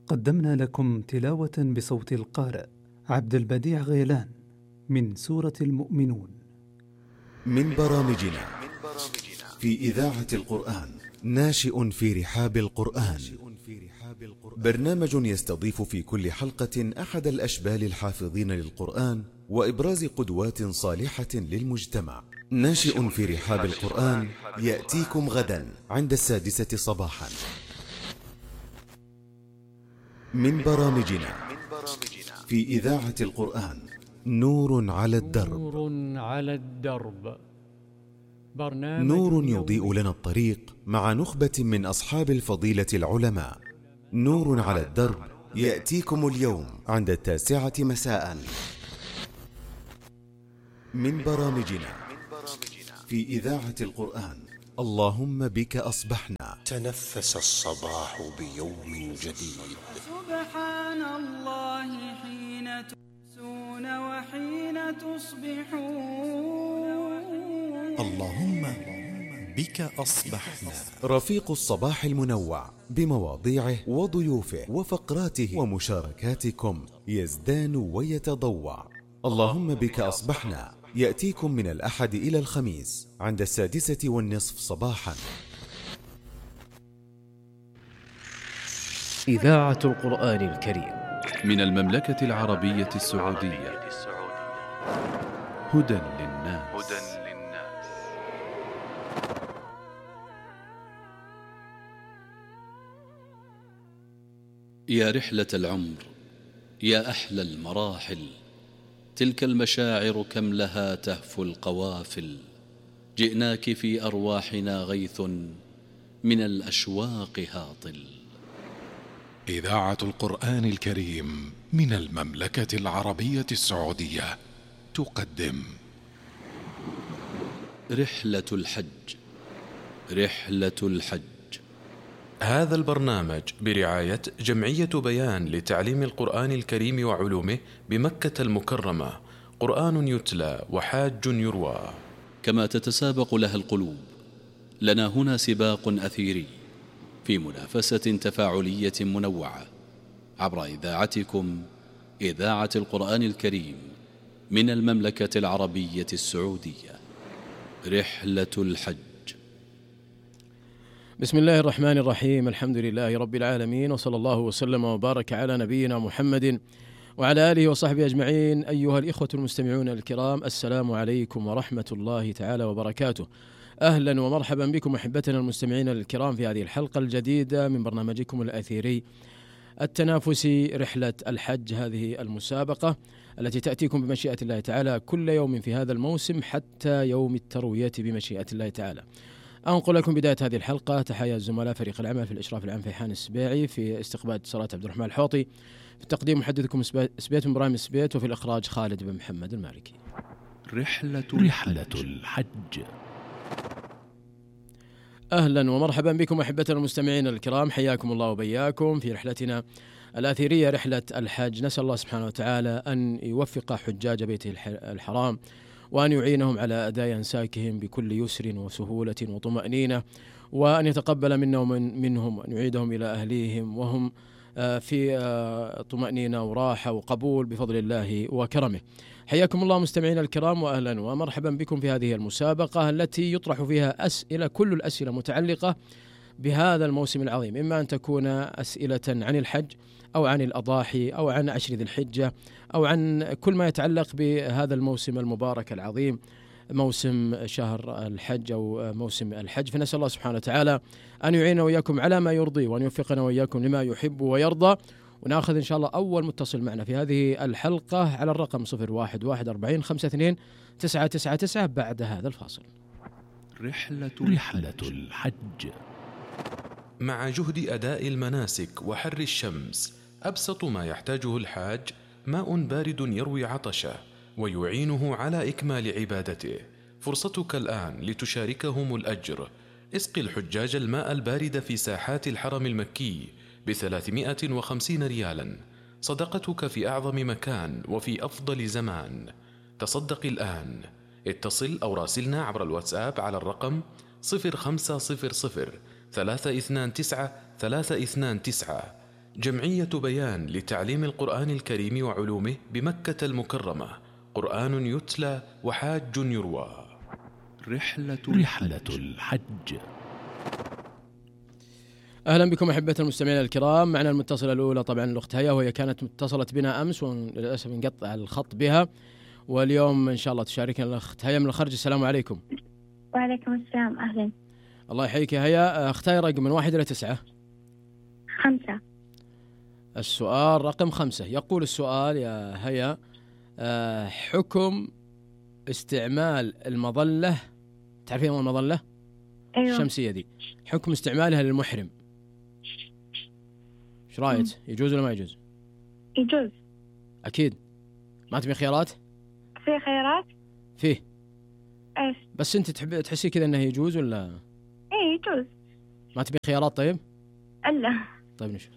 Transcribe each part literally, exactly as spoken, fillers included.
قدمنا لكم تلاوة بصوت القارئ عبد البديع غيلان من سورة المؤمنون. من برامجنا في إذاعة القرآن ناشئ في رحاب القرآن، برنامج يستضيف في كل حلقة أحد الأشبال الحافظين للقرآن وإبراز قدوات صالحة للمجتمع. ناشئ في رحاب القرآن يأتيكم غدا عند السادسة صباحا. من برامجنا في إذاعة القرآن نور على الدرب. نور على الدرب، برنامج نور يضيء لنا الطريق مع نخبة من أصحاب الفضيلة العلماء. نور على الدرب يأتيكم اليوم عند التاسعة مساء. من برامجنا في إذاعة القرآن اللهم بك أصبحنا. تنفس الصباح بيوم جديد. سبحان الله حين تمسون وحين تصبحون. اللهم بك أصبحنا. رفيق الصباح المنوع بمواضيعه وضيوفه وفقراته ومشاركاتكم يزدان ويتضوع. اللهم بك أصبحنا يأتيكم من الأحد إلى الخميس عند السادسة والنصف صباحا. إذاعة القرآن الكريم من المملكة العربية السعودية. هدى للناس. يا رحلة العمر، يا أحلى المراحل، تلك المشاعر كم لها تهفو القوافل. جئناك في أرواحنا غيث من الأشواق هاطل. إذاعة القرآن الكريم من المملكة العربية السعودية تقدم رحلة الحج. رحلة الحج. هذا البرنامج برعاية جمعية بيان لتعليم القرآن الكريم وعلومه بمكة المكرمة. قرآن يتلى وحاج يروى. كما تتسابق لها القلوب، لنا هنا سباق أثيري في منافسة تفاعلية منوعة عبر إذاعتكم إذاعة القرآن الكريم من المملكة العربية السعودية. رحلة الحج. بسم الله الرحمن الرحيم، الحمد لله رب العالمين، وصلى الله وسلم وبارك على نبينا محمد وعلى آله وصحبه أجمعين. أيها الإخوة المستمعون الكرام، السلام عليكم ورحمة الله تعالى وبركاته. أهلا ومرحبا بكم أحبتنا المستمعين الكرام في هذه الحلقة الجديدة من برنامجكم الأثيري التنافسي رحلة الحج، هذه المسابقة التي تأتيكم بمشيئة الله تعالى كل يوم في هذا الموسم حتى يوم التروية بمشيئة الله تعالى. أنقل لكم بداية هذه الحلقة تحايا الزملاء فريق العمل في الإشراف العام فيحان السبيعي، في استقبال اتصالات عبد الرحمن الحوطي، في التقديم محدثكم سبيت بن إبراهيم السبيت، وفي الإخراج خالد بن محمد المالكي. رحلة, رحلة الحج. أهلا ومرحبا بكم أحبتنا المستمعين الكرام، حياكم الله وبياكم في رحلتنا الآثيرية رحلة الحج. نسأل الله سبحانه وتعالى أن يوفق حجاج بيته الحرام وأن يعينهم على أداء أنساكهم بكل يسر وسهولة وطمأنينة، وأن يتقبل منا ومن منهم، وأن يعيدهم إلى أهليهم وهم في طمأنينة وراحة وقبول بفضل الله وكرمه. حياكم الله مستمعين الكرام، وأهلا ومرحبا بكم في هذه المسابقة التي يطرح فيها أسئلة، كل الأسئلة متعلقة بهذا الموسم العظيم، إما أن تكون أسئلة عن الحج أو عن الأضاحي أو عن عشر ذي الحجة أو عن كل ما يتعلق بهذا الموسم المبارك العظيم، موسم شهر الحج أو موسم الحج. فنسأل الله سبحانه وتعالى أن يعيننا وإياكم على ما يرضي، وأن يوفقنا وإياكم لما يحب ويرضى. ونأخذ إن شاء الله أول متصل معنا في هذه الحلقة على الرقم صفر واحد واحد أربعين خمسة اثنين تسعة تسعة تسعة بعد هذا الفاصل. رحلة, رحلة الحج. مع جهد أداء المناسك وحر الشمس، أبسط ما يحتاجه الحاج ماء بارد يروي عطشه ويعينه على إكمال عبادته. فرصتك الآن لتشاركهم الأجر. اسق الحجاج الماء البارد في ساحات الحرم المكي بثلاثمائة وخمسين ريالا، صدقتك في أعظم مكان وفي أفضل زمان. تصدق الآن. اتصل أو راسلنا عبر الواتساب على الرقم صفر خمسة صفر صفر ثلاثة اثنان تسعة ثلاثة اثنان تسعة جمعية بيان لتعليم القرآن الكريم وعلومه بمكة المكرمة، قرآن يتلى وحاج يروى. رحلة رحلة الحج. أهلا بكم أحبة المستمعين الكرام. معنا المتصلة الأولى طبعا الأخت هيا، وهي كانت اتصلت بنا أمس وللأسف انقطع الخط بها، واليوم إن شاء الله تشاركنا الأخت هيا من الخرج. السلام عليكم. وعليكم السلام. أهلا. الله يحييك يا هيا. اختاري رقم من واحد إلى تسعة. خمسة. السؤال رقم خمسة. يقول السؤال يا هيا: حكم استعمال المظلة، تعرفين المظلة؟ أيوة. الشمسية دي، حكم استعمالها للمحرم، ايش رايك؟ يجوز ولا ما يجوز؟ يجوز. اكيد. ما تبي خيارات؟ في خيارات؟ فيه. ايش؟ بس انت تحب تحسي كذا انه يجوز ولا؟ ايه يجوز. ما تبي خيارات؟ طيب الا. طيب نشوف.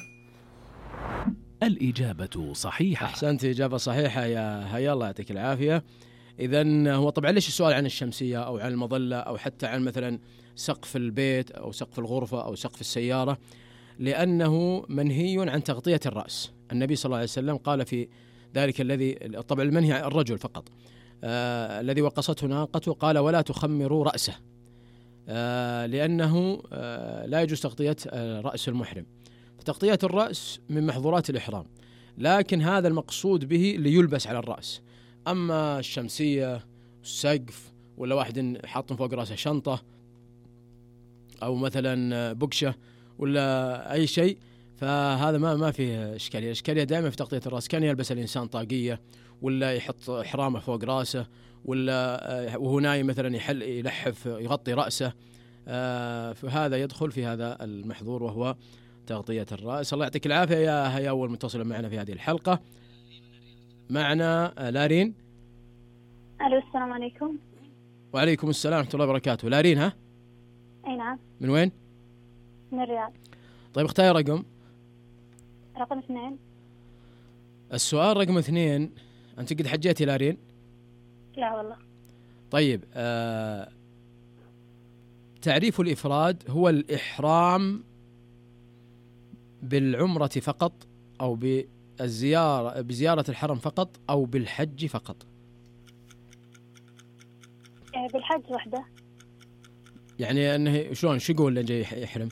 الإجابة صحيحة. أحسنت، إجابة صحيحة يا هيا، الله يعطيك العافية. إذن هو طبعا ليش السؤال عن الشمسية أو عن المظلة أو حتى عن مثلا سقف البيت أو سقف الغرفة أو سقف السيارة؟ لأنه منهي عن تغطية الرأس. النبي صلى الله عليه وسلم قال في ذلك الذي طبعا المنهي عن الرجل فقط، آه الذي وقصته ناقته، قال: ولا تخمروا رأسه، آه لأنه آه لا يجوز تغطية آه رأس المحرم. فتغطية الرأس من محظورات الإحرام، لكن هذا المقصود به ليلبس على الرأس. أما الشمسية، السقف، ولا واحد حاط فوق رأسه شنطة أو مثلا بقشة ولا أي شيء، فهذا ما ما فيه إشكالية. الإشكالية دائما في تغطية الرأس. كان يلبس الإنسان طاقية، ولا يحط إحرامه فوق رأسه، ولا وهو نايم مثلا يحل يلحف يغطي رأسه، فهذا يدخل في هذا المحظور وهو تغطية الرأس. الله يعطيك العافية يا هيا، أول متصلة معنا في هذه الحلقة. معنا لارين. ألو السلام عليكم. وعليكم السلام ورحمة الله وبركاته. لارين ها؟ أي نعم. من وين؟ من الرياض. طيب اختاري رقم. رقم اثنين. السؤال رقم اثنين. أنت قد حجيتي لارين؟ لا والله. طيب آه تعريف الإفراد هو الإحرام بالعمرة فقط، أو بالزيارة بزيارة الحرم فقط، أو بالحج فقط. بالحج وحده. يعني أنه شلون شو يقول اللي جاي يحرم؟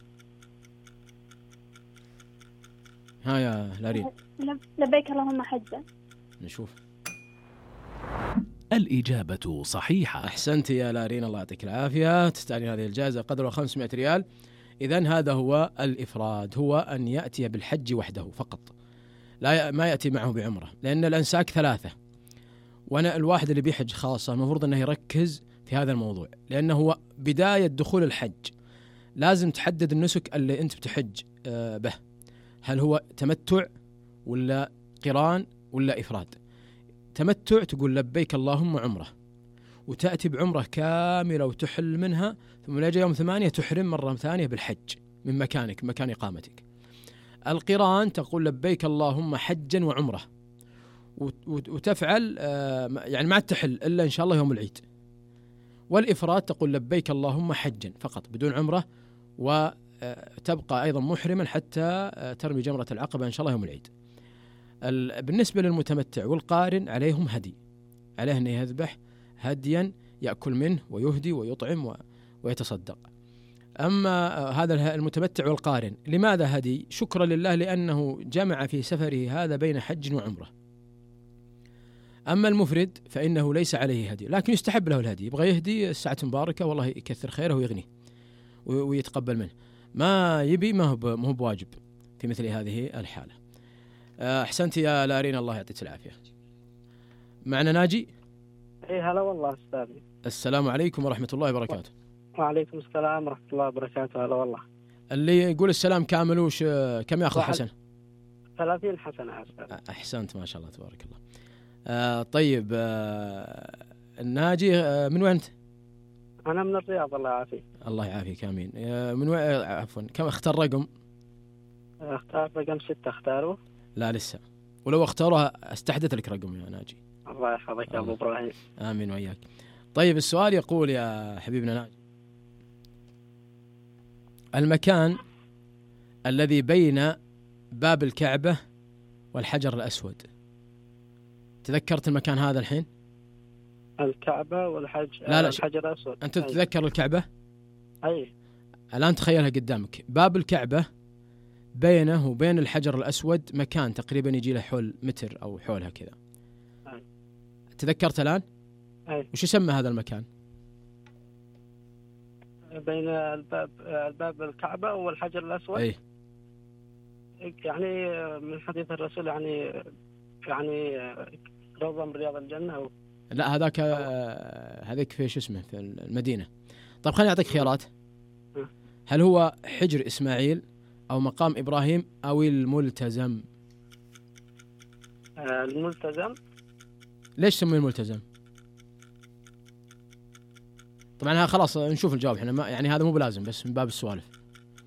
ها يا لارين. لبيك اللهم حجا. نشوف. الإجابة صحيحة. أحسنت يا لارين، الله يعطيك العافية. تستعني هذه الجائزة قدرها خمسمائة ريال. إذن هذا هو الإفراد، هو أن يأتي بالحج وحده فقط، لا ما يأتي معه بعمرة، لأن الأنساك ثلاثة، وأنا الواحد اللي بيحج خاصة المفروض أنه يركز في هذا الموضوع، لأنه هو بداية دخول الحج. لازم تحدد النسك اللي أنت بتحج به، هل هو تمتع ولا قران ولا إفراد. تمتع تقول لبيك اللهم عمرة، وتأتي بعمرة كاملة وتحل منها، ثم يجي يوم ثمانية تحرم مرة ثانية بالحج من مكانك، مكان إقامتك. القران تقول لبيك اللهم حجا وعمرة، وتفعل يعني ما تحل إلا إن شاء الله يوم العيد. والإفراد تقول لبيك اللهم حجا فقط بدون عمرة، وتبقى أيضا محرما حتى ترمي جمرة العقبة إن شاء الله يوم العيد. بالنسبة للمتمتع والقارن عليهم هدي، عليه أن يذبح هديا يأكل منه ويهدي ويطعم ويتصدق. أما هذا المتمتع والقارن لماذا هدي؟ شكرا لله لأنه جمع في سفره هذا بين حج وعمرة. أما المفرد فإنه ليس عليه هدي، لكن يستحب له الهدي، يبغى يهدي الساعة مباركة والله يكثر خيره ويغنيه ويتقبل منه. ما يبي ما هو ما هو بواجب في مثل هذه الحالة. أحسنت يا لارين، الله يعطيك العافية. معنا ناجي. ايه هلا والله استاذي. السلام عليكم ورحمة الله وبركاته. وعليكم السلام ورحمة الله وبركاته. هلا والله. اللي يقول السلام كامل وش كم ياخذ حسنة؟ ثلاثين حسنة يا أستاذ. أحسنت ما شاء الله تبارك الله. آه طيب آه الناجي آه من وين أنت؟ أنا من الرياض الله يعافيك. الله يعافيك آمين. آه من وين آه عفوا كم اختار رقم؟ اختار رقم ستة. اختاره؟ لا لسه، ولو اختارها استحدث لك رقم يا ناجي. الله يحفظك يا أبو إبراهيم. آمين وإياك. طيب السؤال يقول يا حبيبنا ناجي: المكان الذي بين باب الكعبة والحجر الأسود. تذكرت المكان هذا الحين؟ الكعبة والحج لا لا الحجر الأسود. أنت تتذكر الكعبة؟ أي. الآن تخيلها قدامك، باب الكعبة بينه وبين الحجر الأسود مكان تقريبا يجي له حول متر أو حولها كذا. أي. تذكرت الآن؟ أي. وش يسمى هذا المكان؟ بين الباب الباب الكعبة والحجر الأسود. أي. يعني من حديث الرسول يعني يعني روضة من رياض الجنة أو لا هذاك هذيك في شو اسمه في المدينة. طيب خليني أعطيك خيارات. هل هو حجر إسماعيل أو مقام إبراهيم أو الملتزم؟ الملتزم. ليش سموه الملتزم؟ طبعا خلاص نشوف الجواب احنا، ما يعني هذا مو بلازم، بس من باب السوالف.